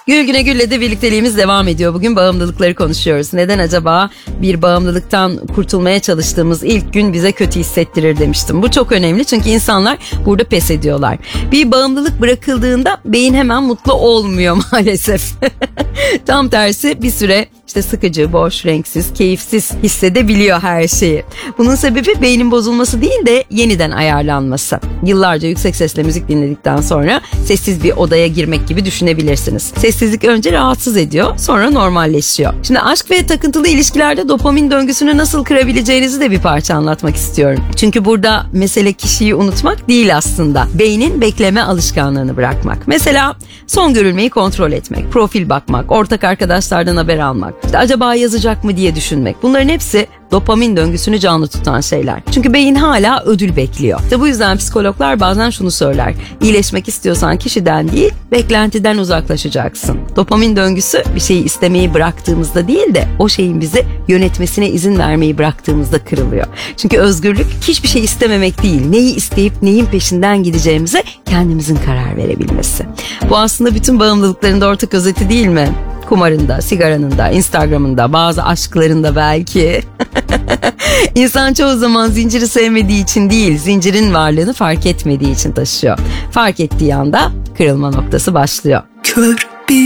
Gül Güne Gül'le de birlikteliğimiz devam ediyor. Bugün bağımlılıkları konuşuyoruz. Neden acaba bir bağımlılıktan kurtulmaya çalıştığımız ilk gün bize kötü hissettirir demiştim. Bu çok önemli çünkü insanlar burada pes ediyorlar. Bir bağımlılık bırakıldığında beyin hemen mutlu olmuyor maalesef. Tam tersi bir süre işte sıkıcı, boş, renksiz, keyifsiz hissedebiliyor her şeyi. Bunun sebebi beynin bozulması değil de yeniden ayarlanması. Yıllarca yüksek sesle müzik dinledikten sonra sessiz bir odaya girmek gibi düşünebilirsiniz. Sessizlik önce rahatsız ediyor, sonra normalleşiyor. Şimdi aşk ve takıntılı ilişkilerde dopamin döngüsünü nasıl kırabileceğinizi de bir parça anlatmak istiyorum. Çünkü burada mesele kişiyi unutmak değil aslında. Beynin bekleme alışkanlığını bırakmak. Mesela son görülmeyi kontrol etmek, profil bakmak, ortak arkadaşlardan haber almak, İşte acaba yazacak mı diye düşünmek. Bunların hepsi dopamin döngüsünü canlı tutan şeyler. Çünkü beyin hala ödül bekliyor. İşte bu yüzden psikologlar bazen şunu söyler. İyileşmek istiyorsan kişiden değil, beklentiden uzaklaşacaksın. Dopamin döngüsü bir şeyi istemeyi bıraktığımızda değil de o şeyin bizi yönetmesine izin vermeyi bıraktığımızda kırılıyor. Çünkü özgürlük hiçbir şey istememek değil. Neyi isteyip neyin peşinden gideceğimize kendimizin karar verebilmesi. Bu aslında bütün bağımlılıkların da ortak özeti değil mi? Kumarında, sigaranında, Instagram'ında, bazı aşklarında belki. İnsan çoğu zaman zinciri sevmediği için değil, zincirin varlığını fark etmediği için taşıyor. Fark ettiği anda kırılma noktası başlıyor. Kör